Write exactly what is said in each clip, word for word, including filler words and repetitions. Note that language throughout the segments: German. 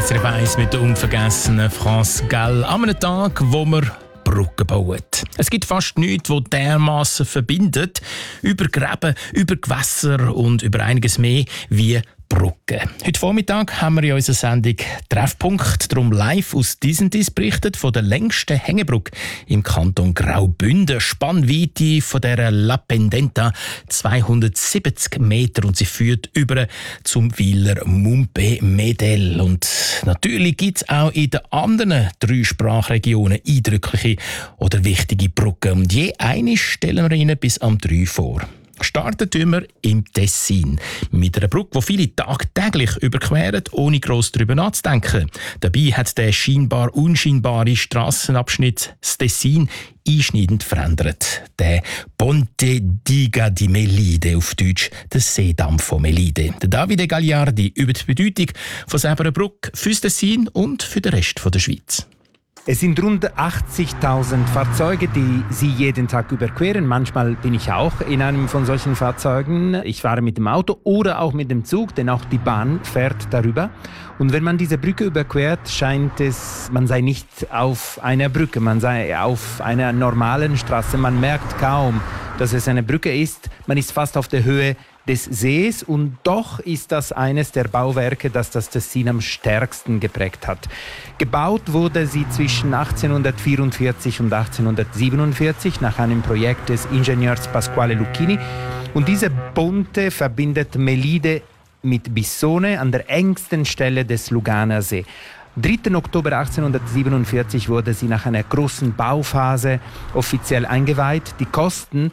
S R F eins mit der unvergessenen France Gall an einem Tag, wo wir Brücken bauen. Es gibt fast nichts, das dermassen verbindet, über Gräben, über Gewässer und über einiges mehr wie Brücken. Heute Vormittag haben wir in unserer Sendung Treffpunkt, darum live aus Disentis berichtet von der längsten Hängebrücke im Kanton Graubünden. Spannweite von dieser La Pendenta zweihundertsiebzig Meter und sie führt über zum Weiler Mumpe Medel. Und natürlich gibt es auch in den anderen drei Sprachregionen eindrückliche oder wichtige Brücken. Und je eine stellen wir Ihnen bis am drei vor. Starten tun wir im Tessin mit einer Brücke, die viele tagtäglich überqueren, ohne gross darüber nachzudenken. Dabei hat der scheinbar unscheinbare Strassenabschnitt das Tessin einschneidend verändert. Der Ponte Diga di Melide, auf Deutsch der Seedamm von Melide. Der Davide Gagliardi über die Bedeutung von dieser Brücke für das Tessin und für den Rest der Schweiz. Es sind rund achtzigtausend Fahrzeuge, die Sie jeden Tag überqueren. Manchmal bin ich auch in einem von solchen Fahrzeugen. Ich fahre mit dem Auto oder auch mit dem Zug, denn auch die Bahn fährt darüber. Und wenn man diese Brücke überquert, scheint es, man sei nicht auf einer Brücke, man sei auf einer normalen Straße. Man merkt kaum, dass es eine Brücke ist. Man ist fast auf der Höhe des Sees und doch ist das eines der Bauwerke, das das Tessin am stärksten geprägt hat. Gebaut wurde sie zwischen achtzehnhundertvierundvierzig und achtzehnhundertsiebenundvierzig nach einem Projekt des Ingenieurs Pasquale Lucchini und diese Ponte verbindet Melide mit Bissone an der engsten Stelle des Luganer See. dritten Oktober achtzehnhundertsiebenundvierzig wurde sie nach einer großen Bauphase offiziell eingeweiht. Die Kosten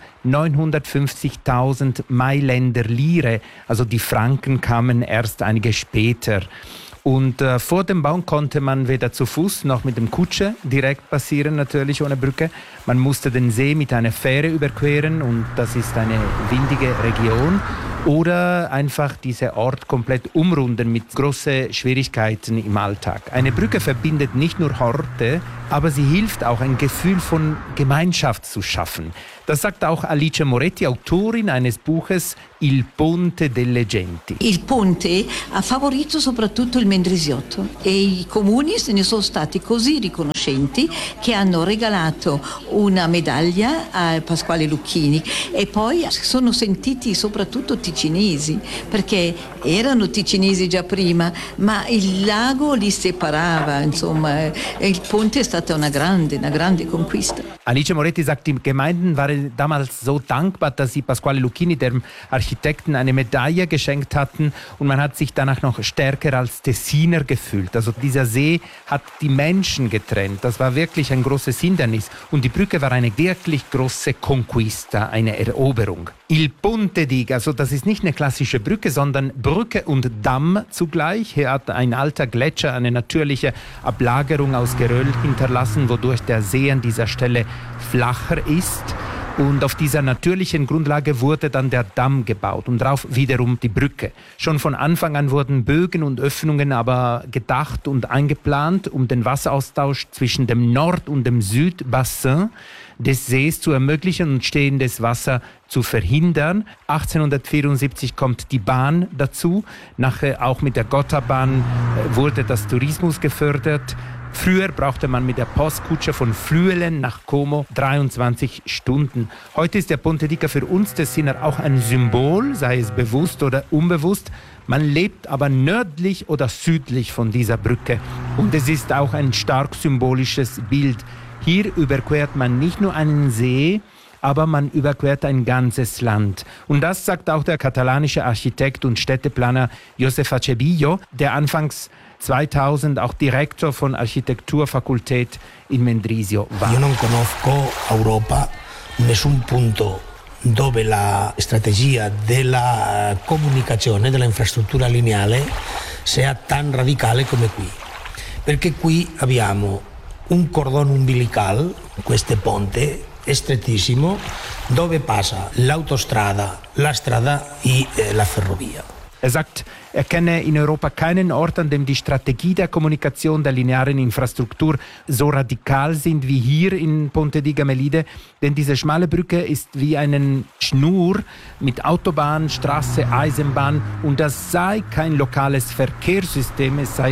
neunhundertfünfzigtausend Mailänder Lire, also die Franken kamen erst einige später. Und äh, vor dem Bau konnte man weder zu Fuß noch mit dem Kutsche direkt passieren, natürlich ohne Brücke. Man musste den See mit einer Fähre überqueren und das ist eine windige Region. Oder einfach diesen Ort komplett umrunden mit großen Schwierigkeiten im Alltag. Eine Brücke verbindet nicht nur Orte, aber sie hilft auch, ein Gefühl von Gemeinschaft zu schaffen. Das sagt auch Alice Moretti, Autorin eines Buches Il Ponte delle Genti. Il ponte ha favorito soprattutto il Mendrisiotto e i comuni se ne sono stati così riconoscenti che hanno regalato una medaglia a Pasquale Lucchini e poi si sono sentiti soprattutto ticinesi, perché erano ticinesi già prima, ma il lago li separava, insomma, e il ponte è stata una grande, una grande conquista. Alice Moretti sagt, die Gemeinden waren damals so dankbar, dass sie Pasquale Lucchini, dem Architekten, eine Medaille geschenkt hatten und man hat sich danach noch stärker als Tessiner gefühlt. Also dieser See hat die Menschen getrennt. Das war wirklich ein großes Hindernis und die Brücke war eine wirklich große Conquista, eine Eroberung. Il Ponte Diga, also das ist nicht eine klassische Brücke, sondern Brücke und Damm zugleich. Hier hat ein alter Gletscher eine natürliche Ablagerung aus Geröll hinterlassen, wodurch der See an dieser Stelle flacher ist. Und auf dieser natürlichen Grundlage wurde dann der Damm gebaut und darauf wiederum die Brücke. Schon von Anfang an wurden Bögen und Öffnungen aber gedacht und eingeplant, um den Wasseraustausch zwischen dem Nord- und dem Südbassin des Sees zu ermöglichen und stehendes Wasser zu verhindern. achtzehnhundertvierundsiebzig kommt die Bahn dazu. Nachher auch mit der Gotthardbahn wurde das Tourismus gefördert. Früher brauchte man mit der Postkutsche von Flüelen nach Como dreiundzwanzig Stunden. Heute ist der Ponte Diga für uns Tessiner auch ein Symbol, sei es bewusst oder unbewusst. Man lebt aber nördlich oder südlich von dieser Brücke. Und es ist auch ein stark symbolisches Bild. Hier überquert man nicht nur einen See, aber man überquert ein ganzes Land. Und das sagt auch der katalanische Architekt und Städteplaner Josep Acebillo, der anfangs zweitausend auch Direktor von Architekturfakultät in Mendrisio war. Io non conosco Europa, nessun punto dove la strategia della comunicazione, della infrastruttura lineare sia tan radicale come qui. Perché qui abbiamo un cordone umbilical, questo ponte, è strettissimo, dove passa l'autostrada, la strada e eh, la ferrovia. Er sagt, er kenne in Europa keinen Ort, an dem die Strategie der Kommunikation der linearen Infrastruktur so radikal sind wie hier in Ponte Diga Melide, denn diese schmale Brücke ist wie eine Schnur mit Autobahn, Straße, Eisenbahn und das sei kein lokales Verkehrssystem, es sei ein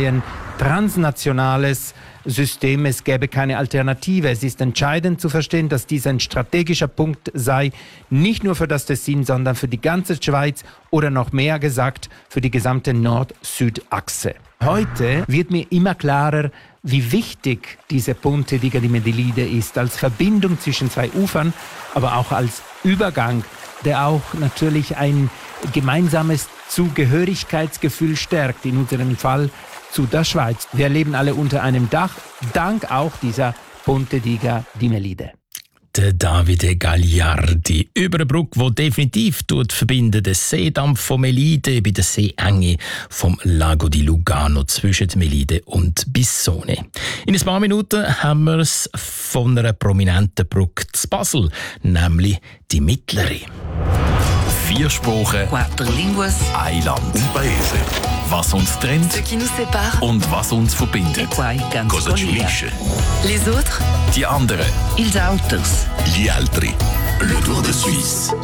transnationales System, es gäbe keine Alternative. Es ist entscheidend zu verstehen, dass dies ein strategischer Punkt sei, nicht nur für das Tessin, sondern für die ganze Schweiz oder noch mehr gesagt, für die gesamte Nord-Süd-Achse. Heute wird mir immer klarer, wie wichtig diese Ponte di Medellide ist, als Verbindung zwischen zwei Ufern, aber auch als Übergang, der auch natürlich ein gemeinsames Zugehörigkeitsgefühl stärkt, in unserem Fall zu der Schweiz. Wir leben alle unter einem Dach, dank auch dieser Ponte di Medellide. Der Davide Gagliardi über eine Brücke, die definitiv verbindet den Seedampf von Melide bei der Seeenge vom Lago di Lugano zwischen Melide und Bissone. In ein paar Minuten haben wir es von einer prominenten Brücke zu Basel, nämlich die mittlere. Vier Sprachen, Quattro linguas, ein Land, un paese. Was uns trennt ce qui nous sépare, und was uns verbindet. qua ganz Cosa ci collega. unisce? Les autres, Die anderen. ils autres. Gli altri. Le Tour de Suisse.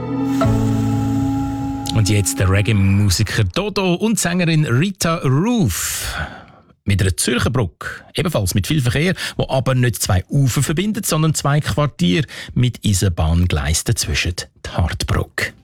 Und jetzt der Reggae-Musiker Dodo und Sängerin Rita Roof. Mit einer Zürcher Brücke, ebenfalls mit viel Verkehr, wo aber nicht zwei Ufer verbindet, sondern zwei Quartiere mit Eisenbahngleisen dazwischen, die Hartbrücke.